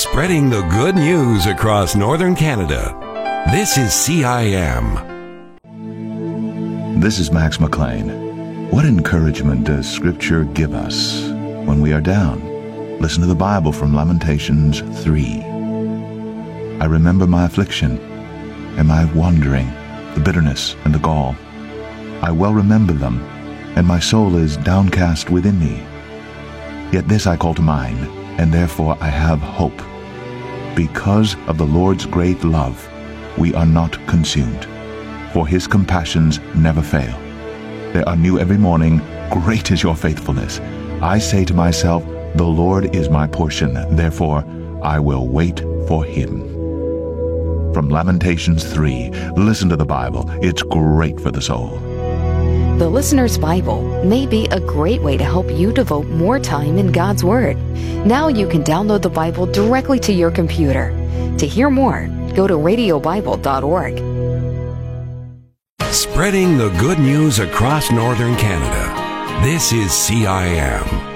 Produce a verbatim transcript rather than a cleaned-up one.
Spreading the good news across northern Canada. This is C I M. This is Max McLean. What encouragement does Scripture give us when we are down? Listen to the Bible from Lamentations three. I remember my affliction and my wandering, the bitterness and the gall. I well remember them, and my soul is downcast within me. Yet this I call to mind, and therefore I have hope. Because of the Lord's great love, we are not consumed, for his compassions never fail. They are new every morning. Great is your faithfulness. I say to myself, the Lord is my portion, therefore I will wait for him. From Lamentations three, listen to the Bible. It's great for the soul. The Listener's Bible may be a great way to help you devote more time in God's Word. Now you can download the Bible directly to your computer. To hear more, go to radio bible dot org. Spreading the good news across northern Canada. This is C I M.